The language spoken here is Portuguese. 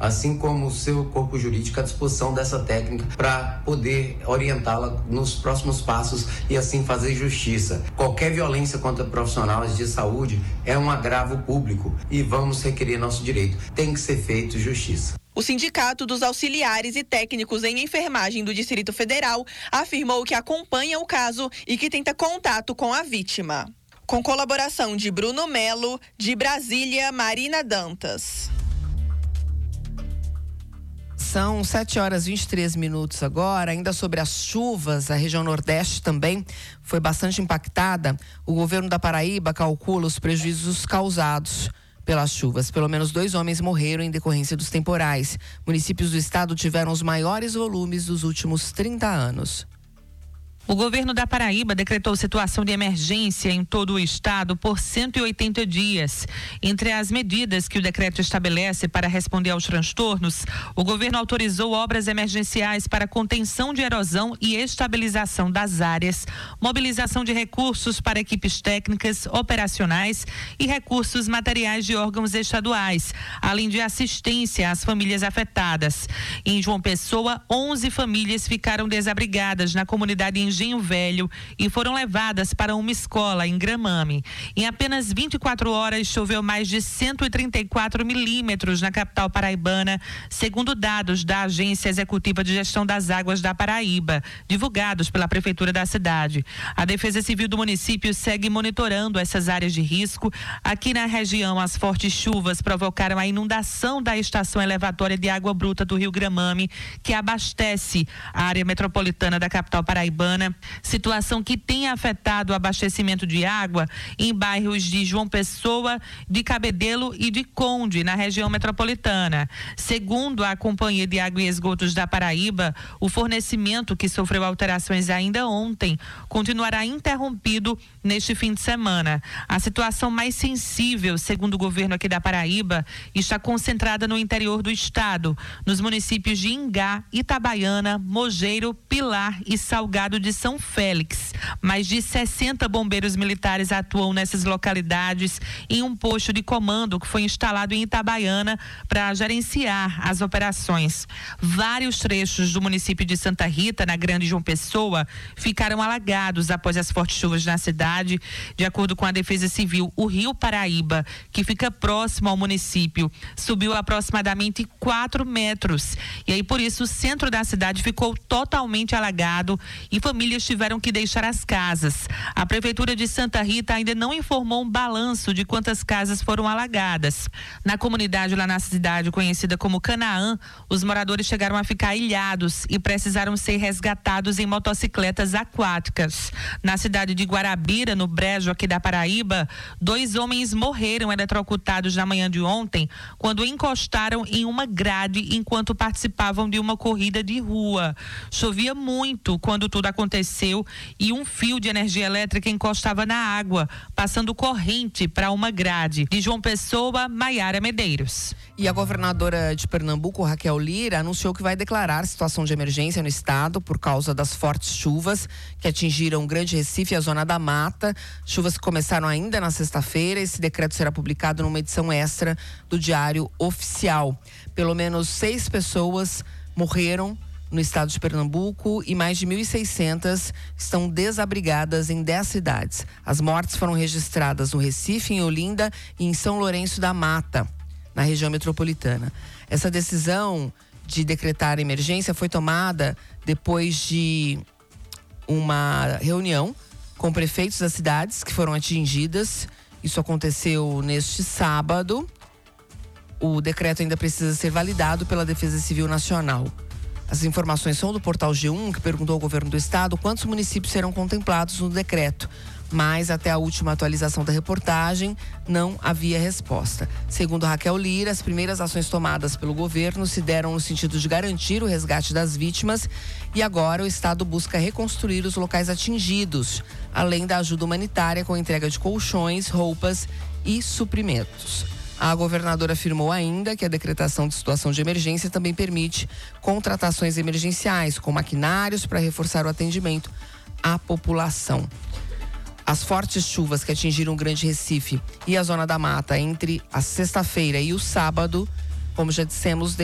assim como o seu corpo jurídico, à disposição dessa técnica para poder orientá-la nos próximos passos e assim fazer justiça. Qualquer violência contra profissionais de saúde é um agravo público e vamos requerer nosso direito. Tem que ser feito justiça. O Sindicato dos Auxiliares e Técnicos em Enfermagem do Distrito Federal afirmou que acompanha o caso e que tenta contato com a vítima. Com colaboração de Bruno Melo, de Brasília, Marina Dantas. São 7h23 agora. Ainda sobre as chuvas, a região Nordeste também foi bastante impactada. O governo da Paraíba calcula os prejuízos causados pelas chuvas. Pelo menos 2 homens morreram em decorrência dos temporais. Municípios do estado tiveram os maiores volumes dos últimos 30 anos. O governo da Paraíba decretou situação de emergência em todo o estado por 180 dias. Entre as medidas que o decreto estabelece para responder aos transtornos, o governo autorizou obras emergenciais para contenção de erosão e estabilização das áreas, mobilização de recursos para equipes técnicas, operacionais e recursos materiais de órgãos estaduais, além de assistência às famílias afetadas. Em João Pessoa, 11 famílias ficaram desabrigadas na comunidade Engenho Velho e foram levadas para uma escola em Gramame. Em apenas 24 horas, choveu mais de 134 milímetros na capital paraibana, segundo dados da Agência Executiva de Gestão das Águas da Paraíba, divulgados pela Prefeitura da cidade. A Defesa Civil do município segue monitorando essas áreas de risco. Aqui na região, as fortes chuvas provocaram a inundação da estação elevatória de água bruta do Rio Gramame, que abastece a área metropolitana da capital paraibana. Situação que tem afetado o abastecimento de água em bairros de João Pessoa, de Cabedelo e de Conde, na região metropolitana. Segundo a Companhia de Água e Esgotos da Paraíba, o fornecimento, que sofreu alterações ainda ontem, continuará interrompido neste fim de semana. A situação mais sensível, segundo o governo aqui da Paraíba, está concentrada no interior do estado, nos municípios de Ingá, Itabaiana, Mogeiro, Pilar e Salgado de São Félix. Mais de 60 bombeiros militares atuam nessas localidades em um posto de comando que foi instalado em Itabaiana para gerenciar as operações. Vários trechos do município de Santa Rita, na Grande João Pessoa, ficaram alagados após as fortes chuvas na cidade. De acordo com a Defesa Civil, o rio Paraíba, que fica próximo ao município, subiu aproximadamente 4 metros. E aí, por isso, o centro da cidade ficou totalmente alagado e famílias tiveram que deixar as casas. A Prefeitura de Santa Rita ainda não informou um balanço de quantas casas foram alagadas. Na comunidade lá na cidade, conhecida como Canaã, os moradores chegaram a ficar ilhados e precisaram ser resgatados em motocicletas aquáticas. Na cidade de Guarabira, no Brejo aqui da Paraíba, 2 homens morreram eletrocutados na manhã de ontem quando encostaram em uma grade enquanto participavam de uma corrida de rua. Chovia muito quando tudo aconteceu e um fio de energia elétrica encostava na água, passando corrente para uma grade. De João Pessoa, Maiara Medeiros. E a governadora de Pernambuco, Raquel Lira, anunciou que vai declarar situação de emergência no estado por causa das fortes chuvas que atingiram o Grande Recife e a Zona da Mata. Chuvas que começaram ainda na sexta-feira. Esse decreto será publicado numa edição extra do Diário Oficial. Pelo menos 6 pessoas morreram no estado de Pernambuco e mais de 1.600 estão desabrigadas em 10 cidades. As mortes foram registradas no Recife, em Olinda e em São Lourenço da Mata, na região metropolitana. Essa decisão de decretar emergência foi tomada depois de uma reunião com prefeitos das cidades que foram atingidas. Isso aconteceu neste sábado. O decreto ainda precisa ser validado pela Defesa Civil Nacional. As informações são do portal G1, que perguntou ao governo do estado quantos municípios serão contemplados no decreto. Mas até a última atualização da reportagem não havia resposta. Segundo Raquel Lira, as primeiras ações tomadas pelo governo se deram no sentido de garantir o resgate das vítimas e agora o estado busca reconstruir os locais atingidos, além da ajuda humanitária com entrega de colchões, roupas e suprimentos. A governadora afirmou ainda que a decretação de situação de emergência também permite contratações emergenciais com maquinários para reforçar o atendimento à população. As fortes chuvas que atingiram o Grande Recife e a Zona da Mata entre a sexta-feira e o sábado, como já dissemos,